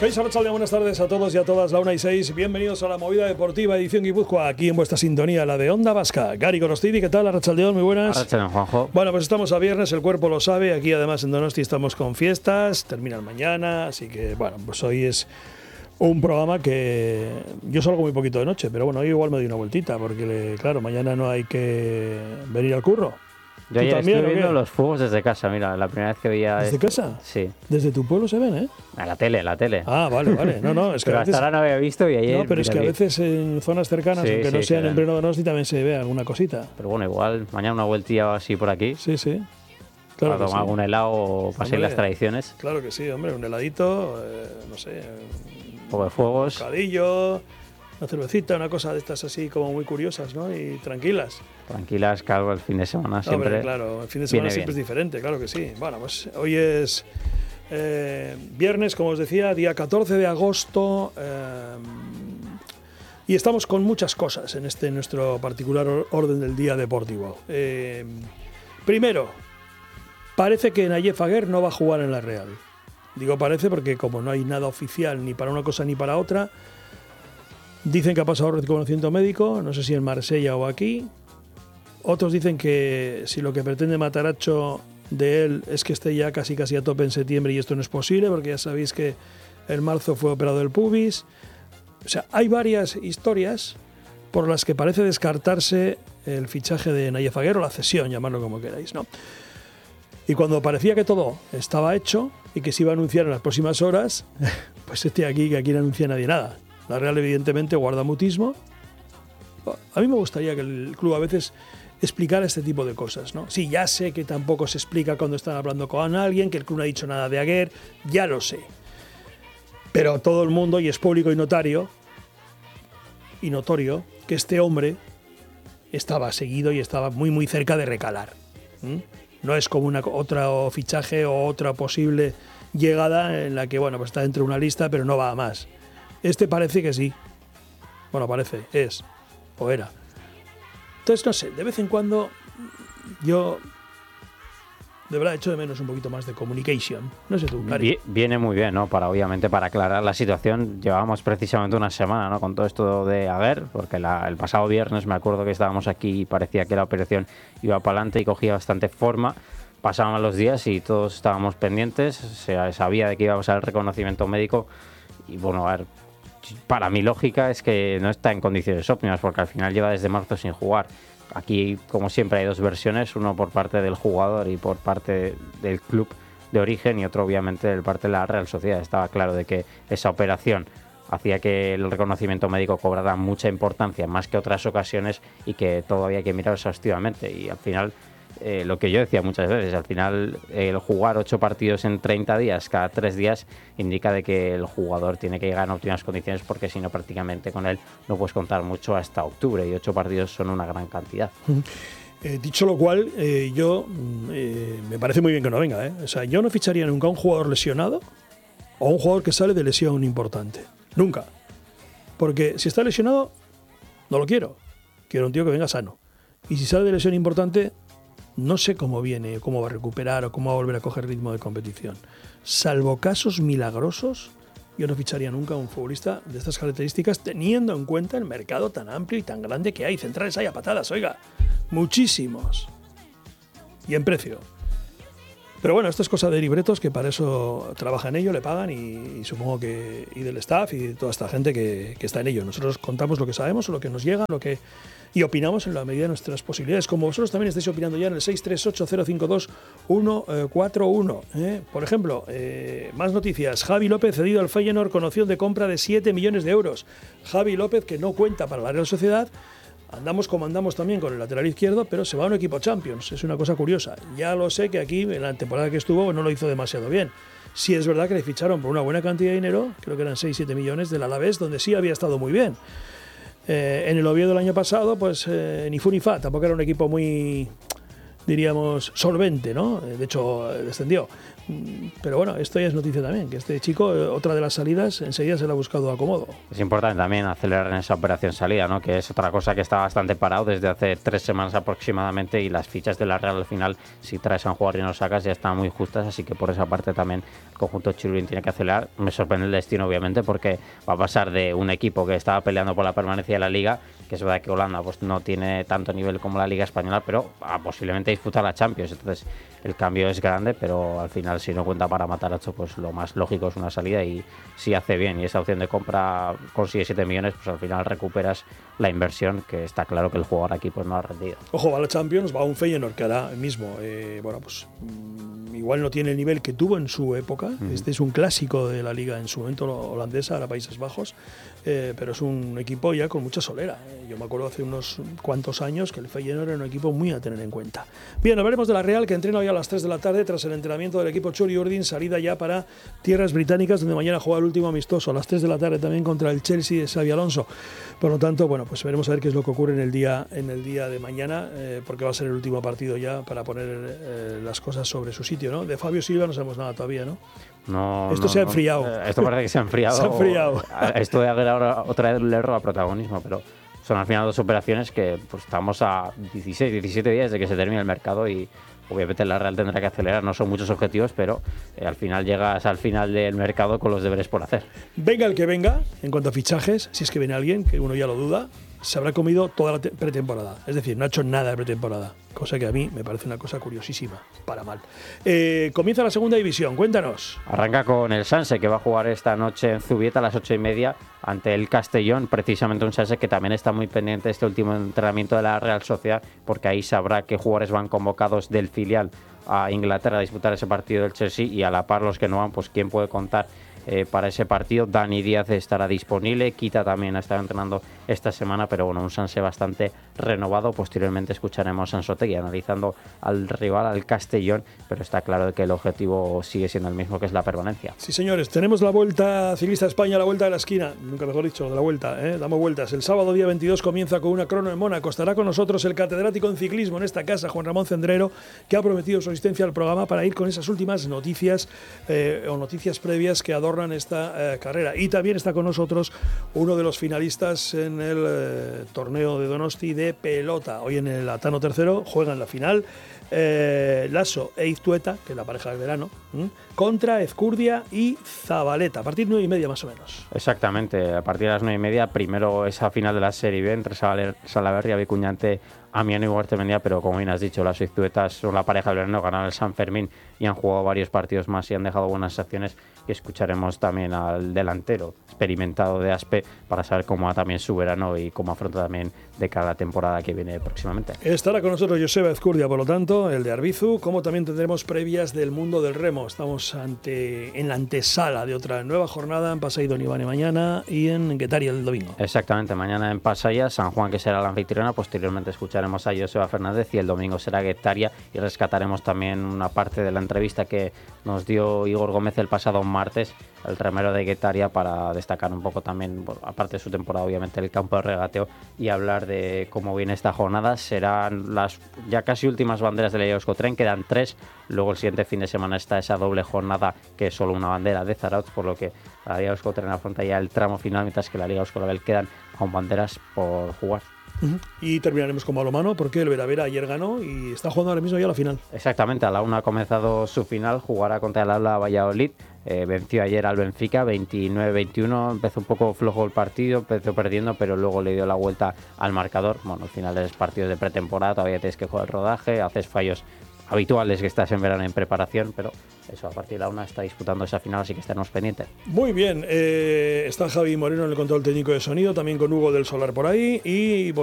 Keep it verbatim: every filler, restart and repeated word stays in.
Kaixo Arratsaldeon, buenas tardes a todos y a todas, la una y seis. Bienvenidos a la Movida Deportiva Edición Guipúzcoa, aquí en vuestra sintonía, la de Onda Vasca. Gary Gorostidi, ¿qué tal? Arratsaldeon, muy buenas. Arratsaldeon, Juanjo. Bueno, pues estamos a viernes, el cuerpo lo sabe. Aquí además en Donosti estamos con fiestas, terminan mañana, así que bueno, pues hoy es un programa que yo salgo muy poquito de noche, pero bueno, hoy igual me doy una vueltita, porque claro, mañana no hay que venir al curro. Yo ayer estuve viendo los fuegos desde casa, mira, la primera vez que veía... ¿Desde esto, casa? Sí. ¿Desde tu pueblo se ven, eh? A la tele, la tele. Ah, vale, vale. No, no, es que pero a veces... hasta ahora no había visto y ayer... No, pero es que a veces en zonas cercanas, sí, aunque sí, no sean en pleno Donosti, también se ve alguna cosita. Pero bueno, igual mañana una vueltilla así por aquí. Sí, sí. Claro para tomar sí. algún helado o pasar las tradiciones. Claro que sí, hombre, un heladito, eh, no sé... Un poco de fuegos. Un bocadillo... Una cervecita, una cosa de estas así como muy curiosas, ¿no? Y tranquilas. Tranquilas, claro, el fin de semana siempre. Hombre, claro, el fin de semana siempre bien. Es diferente, claro que sí. Bueno, pues hoy es eh, viernes, como os decía, día catorce de agosto. Eh, y estamos con muchas cosas en este nuestro particular orden del día deportivo. Eh, primero, parece que Nayef Aguer no va a jugar en la Real. Digo parece porque como no hay nada oficial ni para una cosa ni para otra. Dicen que ha pasado reconocimiento médico, no sé si en Marsella o aquí. Otros dicen que si lo que pretende Mataracho de él es que esté ya casi casi a tope en septiembre y esto no es posible, porque ya sabéis que en marzo fue operado el pubis. O sea, hay varias historias por las que parece descartarse el fichaje de Nayef Aguer o la cesión, llamarlo como queráis, ¿no? Y cuando parecía que todo estaba hecho y que se iba a anunciar en las próximas horas, pues este aquí que aquí no anuncia nadie nada. La Real evidentemente guarda mutismo. A mí me gustaría que el club a veces explicara este tipo de cosas, ¿no? Sí, ya sé que tampoco se explica cuando están hablando con alguien, que el club no ha dicho nada de Aguer, ya lo sé. Pero todo el mundo, y es público y notario, y notorio, que este hombre estaba seguido y estaba muy muy cerca de recalar. ¿Mm? No es como una, otro fichaje o otra posible llegada en la que, bueno, pues está dentro de una lista, pero no va a más. Este parece que sí. Bueno, parece, es, o era. Entonces, no sé, de vez en cuando yo de verdad echo de menos un poquito más de communication. No sé tú, Cari. Viene muy bien, ¿no? Para, obviamente, para aclarar la situación. Llevábamos precisamente una semana, ¿no? Con todo esto de Aguer, porque la, el pasado viernes me acuerdo que estábamos aquí y parecía que la operación iba para adelante y cogía bastante forma. Pasaban los días y todos estábamos pendientes. Se sabía de que iba a pasar el reconocimiento médico. Y bueno, a ver, para mi lógica es que no está en condiciones óptimas porque al final lleva desde marzo sin jugar. Aquí, como siempre, hay dos versiones, uno por parte del jugador y por parte del club de origen y otro obviamente por parte de la Real Sociedad. Estaba claro de que esa operación hacía que el reconocimiento médico cobrara mucha importancia más que otras ocasiones y que todo había que mirar exhaustivamente y al final... Eh, lo que yo decía muchas veces, al final el jugar ocho partidos en treinta días, cada tres días, indica de que el jugador tiene que llegar en óptimas condiciones porque si no prácticamente con él no puedes contar mucho hasta octubre y ocho partidos son una gran cantidad. Eh, dicho lo cual, eh, yo eh, me parece muy bien que no venga, ¿eh? O sea, yo no ficharía nunca a un jugador lesionado o a un jugador que sale de lesión importante. Nunca. Porque si está lesionado, no lo quiero. Quiero un tío que venga sano. Y si sale de lesión importante, no sé cómo viene, cómo va a recuperar o cómo va a volver a coger ritmo de competición. Salvo casos milagrosos, yo no ficharía nunca a un futbolista de estas características teniendo en cuenta el mercado tan amplio y tan grande que hay. Centrales hay a patadas, oiga, muchísimos. Y en precio. Pero bueno, esto es cosa de libretos que para eso trabaja en ello, le pagan y, y supongo que y del staff y de toda esta gente que, que está en ello. Nosotros contamos lo que sabemos, lo que nos llega, lo que y opinamos en la medida de nuestras posibilidades. Como vosotros también estáis opinando ya en el seis tres ocho cero cinco dos uno cuatro uno. ¿eh? Por ejemplo, eh, más noticias. Javi López cedido al Feyenoord con opción de compra de siete millones de euros. Javi López que no cuenta para la Real Sociedad. Andamos como andamos también con el lateral izquierdo, pero se va a un equipo Champions. Es una cosa curiosa. Ya lo sé que aquí, en la temporada que estuvo, no lo hizo demasiado bien. Sí es verdad que le ficharon por una buena cantidad de dinero, creo que eran seis siete millones del Alavés, donde sí había estado muy bien. Eh, en el Oviedo del año pasado, pues eh, ni fu ni fa, tampoco era un equipo muy, diríamos, solvente, ¿no? De hecho, descendió. Pero bueno, esto ya es noticia también, que este chico, otra de las salidas, enseguida se le ha buscado acomodo. Es importante también acelerar en esa operación salida, ¿no? Que es otra cosa que está bastante parado desde hace tres semanas aproximadamente, y las fichas de la Real al final, si traes a un jugador y no lo sacas, ya están muy justas, así que por esa parte también el conjunto chilurrín tiene que acelerar. Me sorprende el destino, obviamente, porque va a pasar de un equipo que estaba peleando por la permanencia de la Liga, que es verdad que Holanda pues no tiene tanto nivel como la Liga Española, pero a posiblemente disputar la Champions. Entonces el cambio es grande, pero al final, si no cuenta para Matarazzo, pues lo más lógico es una salida, y si hace bien y esa opción de compra consigue siete millones, pues al final recuperas la inversión, que está claro que el jugador aquí pues no ha rendido. Ojo, va a la Champions, va a un Feyenoord que ahora mismo, eh, bueno, pues mmm, igual no tiene el nivel que tuvo en su época. Uh-huh. Este es un clásico de la liga en su momento holandesa, ahora Países Bajos, eh, pero es un equipo ya con mucha solera. Eh. Yo me acuerdo hace unos cuantos años que el Feyenoord era un equipo muy a tener en cuenta. Bien, hablaremos de la Real, que entrena hoy a las tres de la tarde tras el entrenamiento del equipo Txuri-Urdin, salida ya para tierras británicas, donde mañana juega el último amistoso a las tres de la tarde también contra el Chelsea de Xabi Alonso. Por lo tanto, bueno, pues veremos a ver qué es lo que ocurre en el día, en el día de mañana, eh, porque va a ser el último partido ya para poner eh, las cosas sobre su sitio, ¿no? De Fabio Silva no sabemos nada todavía, ¿no? No, esto no, se ha no. enfriado. Esto parece que se ha enfriado. se ha enfriado. Esto de Aguer ahora otra vez le roba protagonismo, pero son al final dos operaciones que pues estamos a dieciséis, diecisiete días de que se termine el mercado, y obviamente la Real tendrá que acelerar. No son muchos objetivos, pero eh, al final llegas al final del mercado con los deberes por hacer. Venga el que venga, en cuanto a fichajes, si es que viene alguien, que uno ya lo duda, se habrá comido toda la pretemporada. Es decir, no ha hecho nada de pretemporada, cosa que a mí me parece una cosa curiosísima, para mal. Eh, comienza la segunda división, cuéntanos. Arranca con el Sanse, que va a jugar esta noche en Zubieta a las ocho y media ante el Castellón, precisamente un Sanse que también está muy pendiente de este último entrenamiento de la Real Sociedad, porque ahí sabrá qué jugadores van convocados del filial a Inglaterra a disputar ese partido del Chelsea, y a la par los que no van, pues quién puede contar Eh, para ese partido. Dani Díaz estará disponible, Kita también ha estado entrenando esta semana, pero bueno, un Sanse bastante renovado. Posteriormente escucharemos a Anzotegui analizando al rival, al Castellón, pero está claro que el objetivo sigue siendo el mismo, que es la permanencia. Sí, señores, tenemos la Vuelta Ciclista a España, la vuelta de la esquina, nunca mejor dicho, de la vuelta, ¿eh? Damos vueltas. El sábado día veintidós comienza con una crono en Mónaco. Estará con nosotros el catedrático en ciclismo en esta casa, Juan Ramón Cendrero, que ha prometido su asistencia al programa para ir con esas últimas noticias eh, o noticias previas que adornan esta eh, carrera. Y también está con nosotros uno de los finalistas en el eh, torneo de Donosti de pelota. Hoy en el Atano tercero juegan la final eh, Lasso e Iztueta, que es la pareja del verano, ¿m? contra Ezcurdia y Zabaleta, a partir de nueve y media más o menos. Exactamente, a partir de las nueve y media, primero esa final de la Serie B entre Salaverria, Vicuñante, Amiano y Huertemendia, pero como bien has dicho, las Iztuetas son la pareja del verano, ganaron el San Fermín y han jugado varios partidos más y han dejado buenas acciones. Y escucharemos también al delantero experimentado de Aspe para saber cómo va también su verano y cómo afronta también de cada la temporada que viene próximamente. Estará con nosotros Joseba Ezcurdia, por lo tanto, el de Arbizu, como también tendremos previas del mundo del remo. Estamos ante en la antesala de otra nueva jornada en Pasaido Nivane mañana y en Guetaria el domingo. Exactamente, mañana en Pasaya, San Juan, que será la anfitriona. Posteriormente escucharemos a Joseba Fernández y el domingo será Guetaria, y rescataremos también una parte de la entrevista que nos dio Igor Gómez el pasado martes, el remero de Guetaria, para destacar un poco también, bueno, aparte de su temporada, obviamente, el campo de regateo, y hablar de cómo viene esta jornada. Serán las ya casi últimas banderas de la Liga Euskotren, quedan tres. Luego el siguiente fin de semana está esa doble jornada, que es solo una bandera de Zarautz, por lo que la Liga Euskotren afronta ya el tramo final, mientras que la Liga Euskolabel quedan aún banderas por jugar. Uh-huh. Y terminaremos con balonmano, porque el Veravera ayer ganó y está jugando ahora mismo ya la final. Exactamente, a la una ha comenzado su final, jugará contra el Aula Valladolid. Eh, venció ayer al Benfica veintinueve veintiuno, empezó un poco flojo el partido, empezó perdiendo, pero luego le dio la vuelta al marcador. Bueno, al final es partidos de pretemporada, todavía tienes que jugar el rodaje, haces fallos habituales que estás en verano en preparación, pero eso, a partir de la una está disputando esa final, así que estaremos pendientes. Muy bien, eh, está Javi Moreno en el control técnico de sonido, también con Hugo del Solar por ahí, y